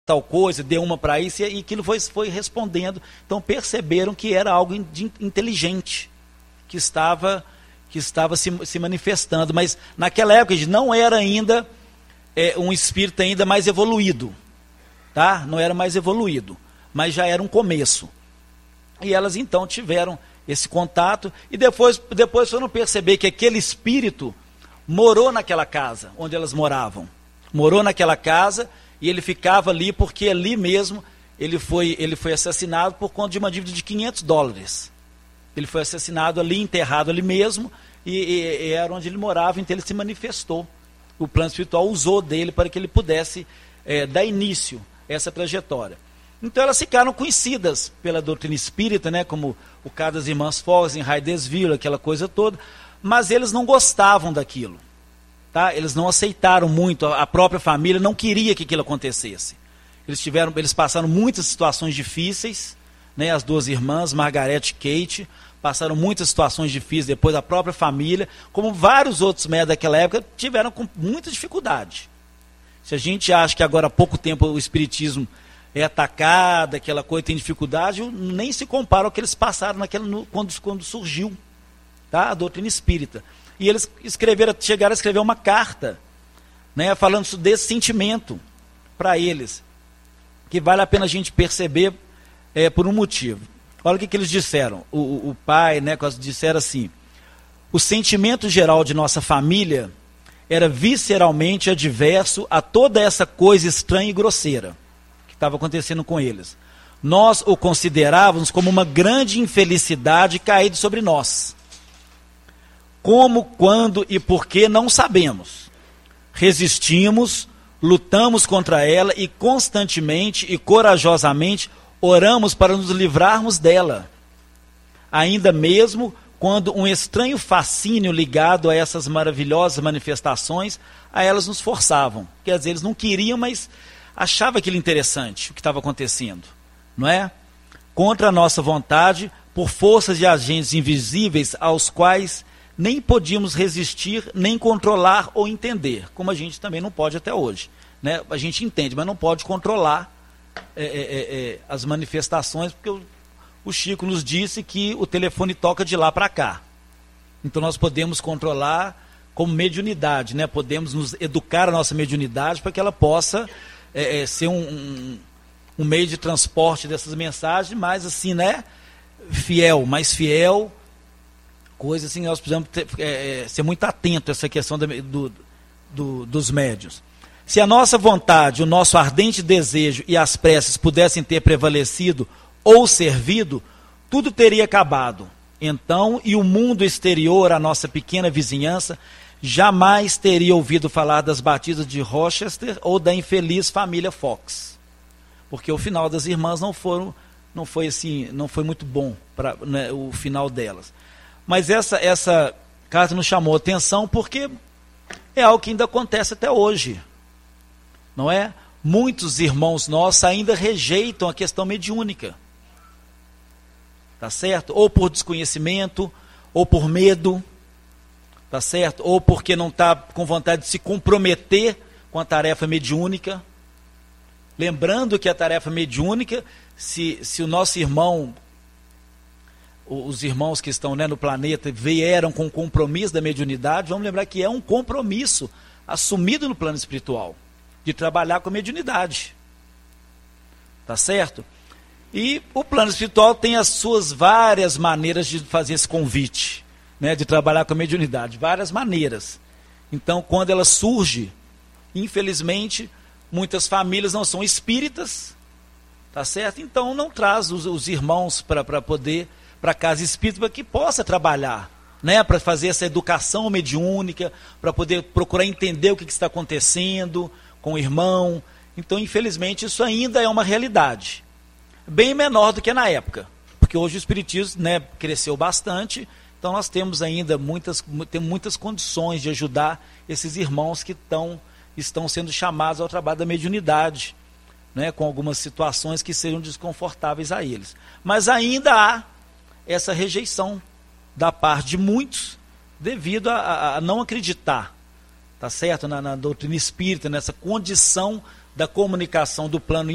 tal coisa, dê uma para isso, e aquilo foi respondendo. Então perceberam que era algo inteligente, que estava se manifestando. Mas naquela época não era ainda um espírito ainda mais evoluído, tá? Não era mais evoluído, mas já era um começo. E elas então tiveram esse contato, e depois foram perceber que aquele espírito morou naquela casa onde elas moravam. Morou naquela casa, e ele ficava ali porque ali mesmo ele foi assassinado por conta de uma dívida de $500. Ele foi assassinado ali, enterrado ali mesmo, e era onde ele morava, então ele se manifestou. O plano espiritual usou dele para que ele pudesse dar início a essa trajetória. Então elas ficaram conhecidas pela doutrina espírita, né, como o caso das irmãs Fox em Hydesville, aquela coisa toda, mas eles não gostavam daquilo. Tá? Eles não aceitaram muito, a própria família não queria que aquilo acontecesse. Eles passaram muitas situações difíceis, né, as duas irmãs, Margaret e Kate, passaram muitas situações difíceis, depois a própria família, como vários outros médicos daquela época, tiveram com muita dificuldade. Se a gente acha que agora há pouco tempo o espiritismo é atacado, aquela coisa tem dificuldade, nem se compara ao que eles passaram quando surgiu, tá? A doutrina espírita. E eles chegaram a escrever uma carta, né, falando desse sentimento para eles, que vale a pena a gente perceber por um motivo. Olha o que eles disseram. O pai, né, disseram assim: o sentimento geral de nossa família era visceralmente adverso a toda essa coisa estranha e grosseira que estava acontecendo com eles. Nós o considerávamos como uma grande infelicidade caída sobre nós. Como, quando e por que não sabemos. Resistimos, lutamos contra ela e constantemente e corajosamente oramos para nos livrarmos dela. Ainda mesmo quando um estranho fascínio ligado a essas maravilhosas manifestações, a elas nos forçavam. Quer dizer, eles não queriam, mas achavam aquilo interessante, o que estava acontecendo. Não é? Contra a nossa vontade, por forças de agentes invisíveis aos quais nem podíamos resistir, nem controlar ou entender, como a gente também não pode até hoje. Né? A gente entende, mas não pode controlar as manifestações, porque o Chico nos disse que o telefone toca de lá para cá. Então nós podemos controlar como mediunidade, né? Podemos nos educar a nossa mediunidade para que ela possa ser um meio de transporte dessas mensagens, mais assim, né? Mais fiel, coisa assim, nós precisamos ser muito atentos a essa questão dos médiuns. Se a nossa vontade, o nosso ardente desejo e as preces pudessem ter prevalecido ou servido, tudo teria acabado. Então, e o mundo exterior, a nossa pequena vizinhança, jamais teria ouvido falar das batidas de Rochester ou da infeliz família Fox. Porque o final das irmãs não foi muito bom, né, o final delas. Mas essa carta nos chamou a atenção porque é algo que ainda acontece até hoje. Não é? Muitos irmãos nossos ainda rejeitam a questão mediúnica. Tá certo? Ou por desconhecimento, ou por medo, tá certo? Ou porque não está com vontade de se comprometer com a tarefa mediúnica. Lembrando que a tarefa mediúnica, se o nosso irmão, os irmãos que estão, né, no planeta, vieram com o compromisso da mediunidade, vamos lembrar que é um compromisso assumido no plano espiritual, de trabalhar com a mediunidade. Tá certo? E o plano espiritual tem as suas várias maneiras de fazer esse convite, né, de trabalhar com a mediunidade, várias maneiras. Então, quando ela surge, infelizmente, muitas famílias não são espíritas, tá certo? Então não traz os irmãos para a casa espírita para que possa trabalhar, né, para fazer essa educação mediúnica, para poder procurar entender o que está acontecendo com o irmão. Então, infelizmente, isso ainda é uma realidade. Bem menor do que na época, porque hoje o espiritismo, né, cresceu bastante, então nós temos ainda muitas condições de ajudar esses irmãos que estão sendo chamados ao trabalho da mediunidade, né, com algumas situações que sejam desconfortáveis a eles. Mas ainda há essa rejeição da parte de muitos, devido a não acreditar, tá certo, na doutrina espírita, nessa condição da comunicação do plano